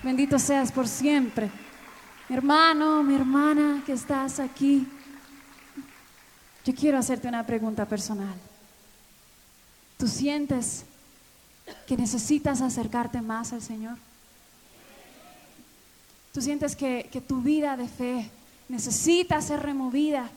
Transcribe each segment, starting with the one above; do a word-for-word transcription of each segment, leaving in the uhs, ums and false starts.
Bendito seas por siempre. Mi hermano, mi hermana que estás aquí, yo quiero hacerte una pregunta personal. ¿Tú sientes que necesitas acercarte más al Señor? ¿Tú sientes que, que tu vida de fe necesita ser removida?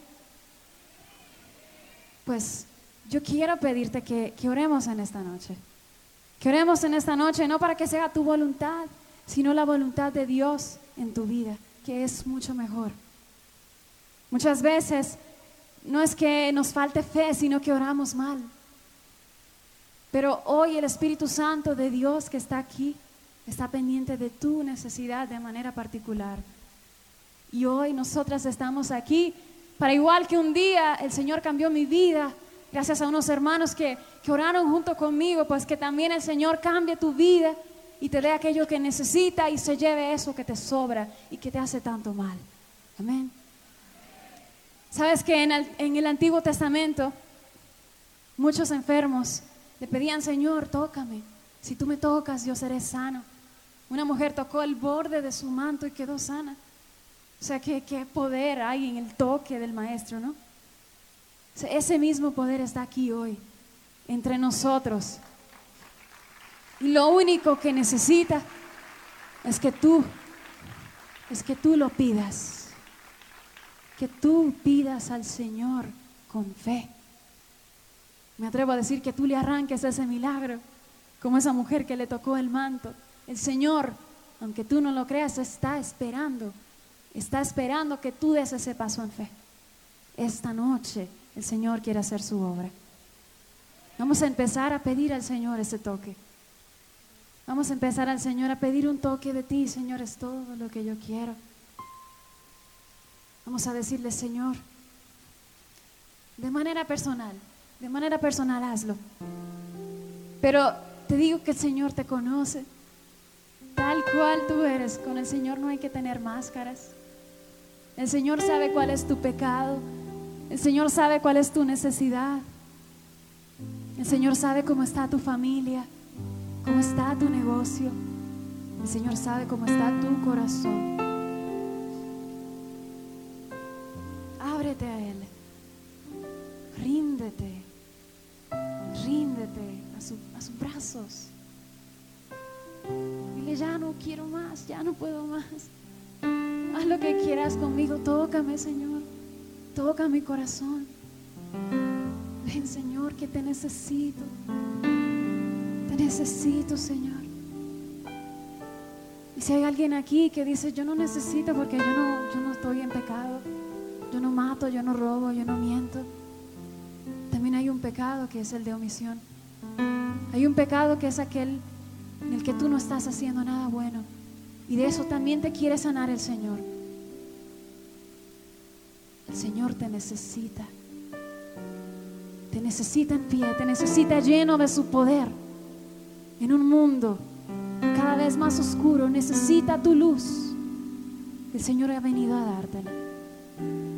Pues yo quiero pedirte que, que oremos en esta noche. Que oremos en esta noche, no para que sea tu voluntad, sino la voluntad de Dios en tu vida, que es mucho mejor. Muchas veces no es que nos falte fe, sino que oramos mal. Pero hoy el Espíritu Santo de Dios que está aquí está pendiente de tu necesidad de manera particular. Y hoy nosotras estamos aquí para, igual que un día el Señor cambió mi vida, gracias a unos hermanos que, que oraron junto conmigo, pues que también el Señor cambie tu vida y te dé aquello que necesita y se lleve eso que te sobra y que te hace tanto mal. Amén. Sabes que en el, en el Antiguo Testamento muchos enfermos le pedían: Señor, tócame, si tú me tocas yo seré sano. Una mujer tocó el borde de su manto y quedó sana. O sea, qué, qué poder hay en el toque del Maestro, ¿no? O sea, ese mismo poder está aquí hoy, entre nosotros. Y lo único que necesita es que tú, es que tú lo pidas. Que tú pidas al Señor con fe. Me atrevo a decir que tú le arranques ese milagro, como esa mujer que le tocó el manto. El Señor, aunque tú no lo creas, está esperando, está esperando que tú des ese paso en fe. Esta noche el Señor quiere hacer su obra. Vamos a empezar a pedir al Señor ese toque. Vamos a empezar al Señor a pedir un toque de ti. Señor, es todo lo que yo quiero. Vamos a decirle: Señor, de manera personal, de manera personal hazlo. Pero te digo que el Señor te conoce tal cual tú eres. Con el Señor no hay que tener máscaras. El Señor sabe cuál es tu pecado. El Señor sabe cuál es tu necesidad. El Señor sabe cómo está tu familia, cómo está tu negocio. El Señor sabe cómo está tu corazón. Ábrete a Él. Ríndete. Ríndete a, su, a sus brazos. Dile: ya no quiero más, ya no puedo más. Haz lo que quieras conmigo. Tócame, Señor. Toca mi corazón. Ven, Señor, que te necesito. Te necesito, Señor. Y si hay alguien aquí que dice: yo no necesito porque yo no, yo no estoy en pecado, yo no mato, yo no robo, yo no miento. También hay un pecado que es el de omisión. Hay un pecado que es aquel en el que tú no estás haciendo nada bueno. Y de eso también te quiere sanar el Señor. El Señor te necesita. Te necesita en pie, te necesita lleno de su poder. En un mundo cada vez más oscuro, necesita tu luz. El Señor ha venido a dártela.